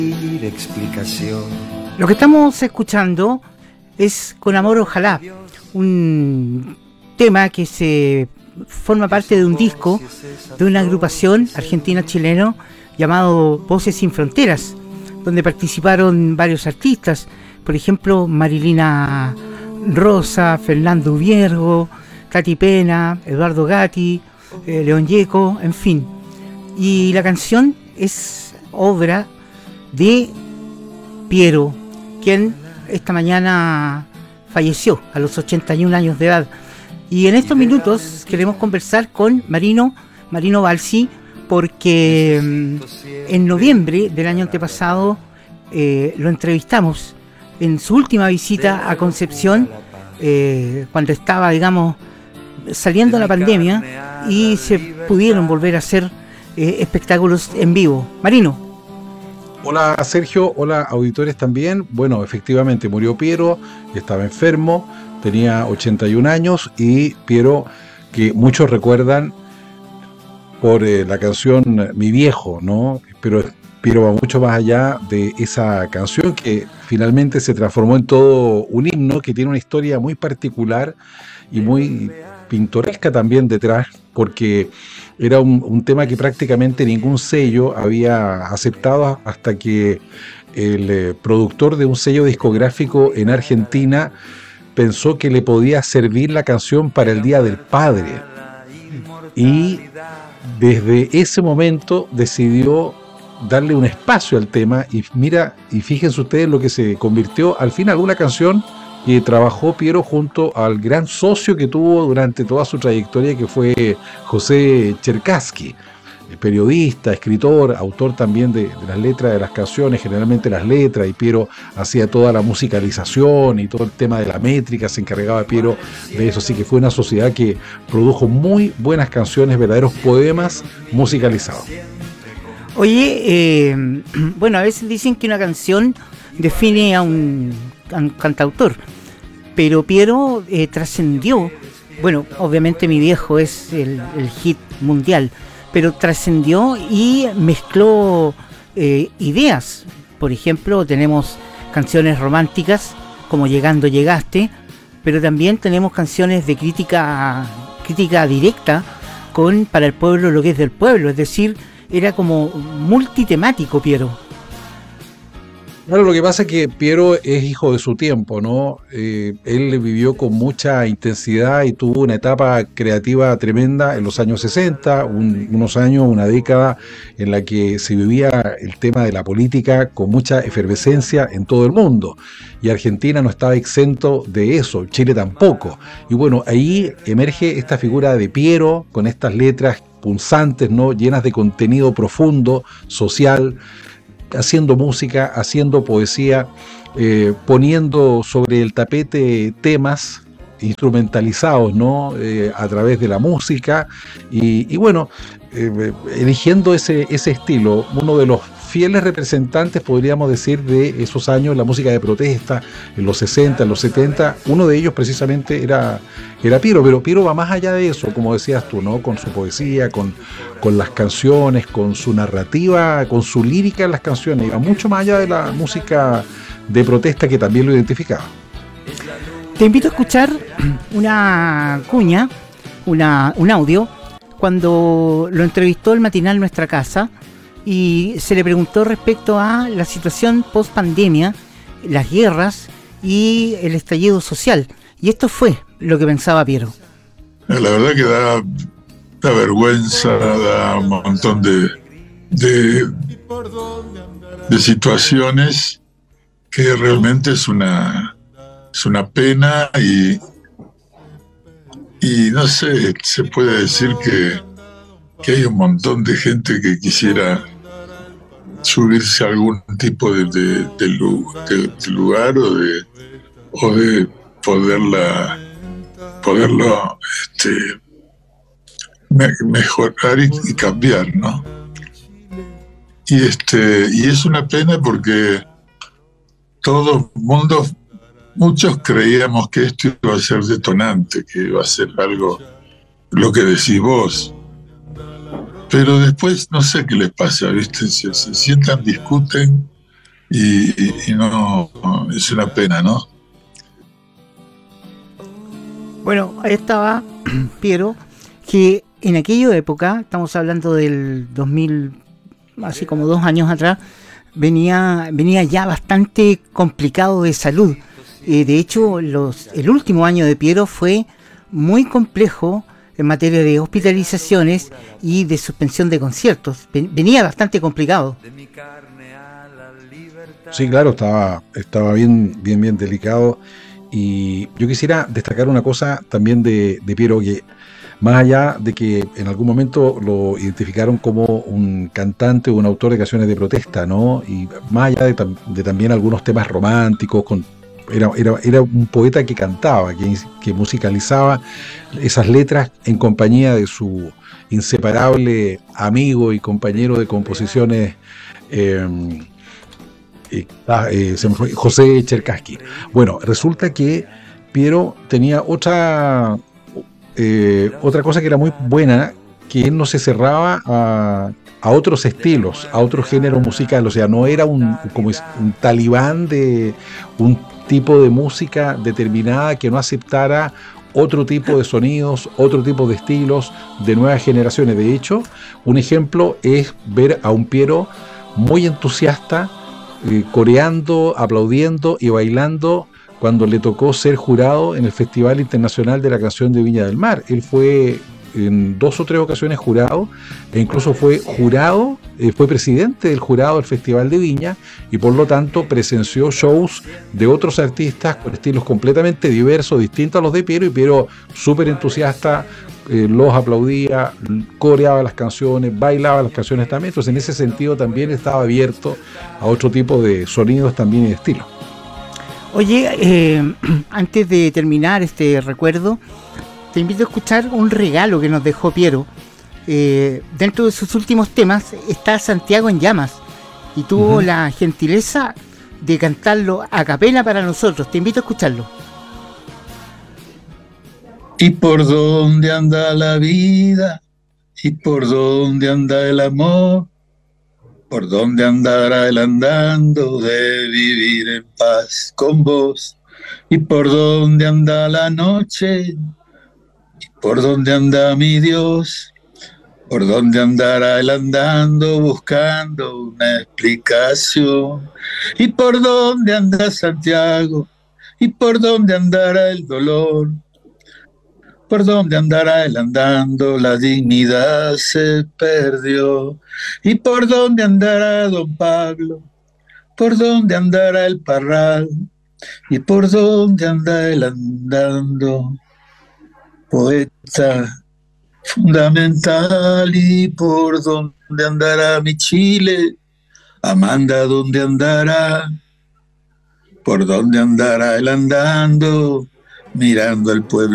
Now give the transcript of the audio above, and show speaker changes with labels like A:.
A: explicación.
B: Lo que estamos escuchando es Con Amor Ojalá, un tema que se forma parte de un disco de una agrupación argentina-chileno llamado Voces Sin Fronteras, donde participaron varios artistas, por ejemplo Marilina Rosa, Fernando Viergo, Katy Pena, Eduardo Gatti, León Gieco, en fin. Y la canción es obra de Piero, quien esta mañana falleció a los 81 años de edad. Y en estos minutos queremos conversar con Marino Balsi, porque en noviembre del año antepasado lo entrevistamos en su última visita a Concepción, cuando estaba, digamos, saliendo la pandemia, y se pudieron volver a hacer espectáculos en vivo. Marino.
C: Hola Sergio, hola auditores también. Bueno, efectivamente murió Piero, estaba enfermo, tenía 81 años, y Piero, que muchos recuerdan por la canción Mi Viejo, ¿no? Pero Piero va mucho más allá de esa canción, que finalmente se transformó en todo un himno que tiene una historia muy particular y muy pintoresca también detrás, porque era un tema que prácticamente ningún sello había aceptado hasta que el productor de un sello discográfico en Argentina pensó que le podía servir la canción para el Día del Padre. Y desde ese momento decidió darle un espacio al tema, y fíjense ustedes lo que se convirtió al final, una canción que trabajó Piero junto al gran socio que tuvo durante toda su trayectoria, que fue José Cherkassky, periodista, escritor, autor también de las letras de las canciones, generalmente las letras, y Piero hacía toda la musicalización y todo el tema de la métrica, se encargaba Piero de eso, así que fue una sociedad que produjo muy buenas canciones, verdaderos poemas musicalizados.
B: Oye, bueno, a veces dicen que una canción define a un cantautor, pero Piero trascendió. Bueno, obviamente Mi Viejo es el hit mundial, pero trascendió y mezcló ideas. Por ejemplo, tenemos canciones románticas como Llegando Llegaste, pero también tenemos canciones de crítica directa con Para el pueblo lo que es del pueblo, es decir, era como multitemático Piero.
C: Claro, lo que pasa es que Piero es hijo de su tiempo, ¿no? Él vivió con mucha intensidad y tuvo una etapa creativa tremenda en los años 60, unos años, una década en la que se vivía el tema de la política con mucha efervescencia en todo el mundo. Y Argentina no estaba exento de eso, Chile tampoco. Y bueno, ahí emerge esta figura de Piero con estas letras punzantes, ¿no? Llenas de contenido profundo, social, haciendo música, haciendo poesía, poniendo sobre el tapete temas instrumentalizados, ¿no? A través de la música, y bueno, eligiendo ese estilo, uno de los fieles representantes, podríamos decir, de esos años, la música de protesta, en los 60, en los 70, uno de ellos precisamente era Piero, pero Piero va más allá de eso, como decías tú, ¿no? Con su poesía, con las canciones, con su narrativa, con su lírica en las canciones, iba mucho más allá de la música de protesta que también lo identificaba.
B: Te invito a escuchar una cuña, un audio, cuando lo entrevistó el matinal Nuestra Casa, y se le preguntó respecto a la situación post pandemia, las guerras y el estallido social, y esto fue lo que pensaba Piero.
D: La verdad que da vergüenza, da un montón de situaciones que realmente es una pena, y no sé, se puede decir que hay un montón de gente que quisiera subirse a algún tipo de lugar o de poderlo mejorar y cambiar, ¿no? Y es una pena porque todo el mundo, muchos creíamos que esto iba a ser detonante, que iba a ser algo, lo que decís vos. Pero después no sé qué les pasa, ¿viste? Se sientan, discuten y no, es una pena, ¿no?
B: Bueno, ahí estaba Piero, que en aquella época, estamos hablando del 2000, así como 2 años atrás, venía ya bastante complicado de salud. De hecho, el último año de Piero fue muy complejo en materia de hospitalizaciones y de suspensión de conciertos. Venía bastante complicado.
C: Sí, claro, estaba bien delicado. Y yo quisiera destacar una cosa también de Piero, que más allá de que en algún momento lo identificaron como un cantante o un autor de canciones de protesta, ¿no? Y más allá de también algunos temas románticos, era un poeta que cantaba, que musicalizaba esas letras en compañía de su inseparable amigo y compañero de composiciones, eh, se me fue, José Cherkassky. Bueno, resulta que Piero tenía otra cosa que era muy buena, que él no se cerraba a otros estilos, a otros géneros musicales, o sea, no era un talibán de un tipo de música determinada que no aceptara otro tipo de sonidos, otro tipo de estilos de nuevas generaciones. De hecho, un ejemplo es ver a un Piero muy entusiasta, coreando, aplaudiendo y bailando cuando le tocó ser jurado en el Festival Internacional de la Canción de Viña del Mar. Él fue en 2 o 3 ocasiones jurado, e incluso fue presidente del jurado del Festival de Viña, y por lo tanto presenció shows de otros artistas con estilos completamente diversos, distintos a los de Piero, y Piero súper entusiasta, los aplaudía, coreaba las canciones, bailaba las canciones también. Entonces en ese sentido también estaba abierto a otro tipo de sonidos también y de estilos.
B: Oye, antes de terminar este recuerdo, te invito a escuchar un regalo que nos dejó Piero. Dentro de sus últimos temas está Santiago en Llamas, y tuvo la gentileza de cantarlo a capela para nosotros. Te invito a escucharlo.
D: ¿Y por dónde anda la vida? ¿Y por dónde anda el amor? ¿Por dónde andará el andando de vivir en paz con vos? ¿Y por dónde anda la noche? ¿Y por dónde anda mi Dios? ¿Por dónde andará el andando buscando una explicación? ¿Y por dónde anda Santiago? ¿Y por dónde andará el dolor? ¿Por dónde andará el andando? La dignidad se perdió. ¿Y por dónde andará don Pablo? ¿Por dónde andará el Parral? ¿Y por dónde anda el andando? Poeta fundamental. ¿Y por dónde andará mi Chile? Amanda, ¿dónde andará? ¿Por dónde andará el andando? Mirando al pueblo